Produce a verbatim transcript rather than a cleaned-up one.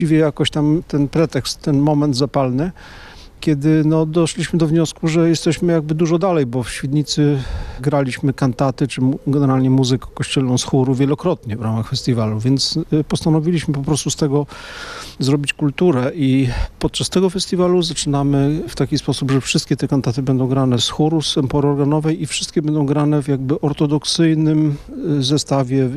właściwie jakoś tam ten pretekst, ten moment zapalny, kiedy no, doszliśmy do wniosku, że jesteśmy jakby dużo dalej, bo w Świdnicy graliśmy kantaty, czy mu- generalnie muzykę kościelną z chóru wielokrotnie w ramach festiwalu, więc y, postanowiliśmy po prostu z tego zrobić kulturę i podczas tego festiwalu zaczynamy w taki sposób, że wszystkie te kantaty będą grane z chóru, z empory organowej i wszystkie będą grane w jakby ortodoksyjnym y, zestawie